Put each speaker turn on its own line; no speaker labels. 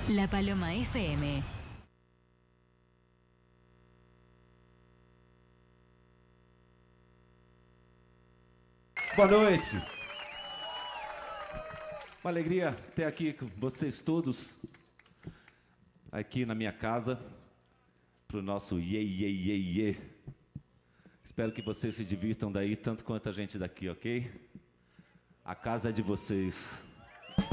La Paloma FM.
Boa noite. Uma alegria ter aqui com vocês todos, aqui na minha casa, para o nosso Iê, Iê, Iê, Iê. Espero que vocês se divirtam daí, tanto quanto a gente daqui, ok? A casa é de vocês.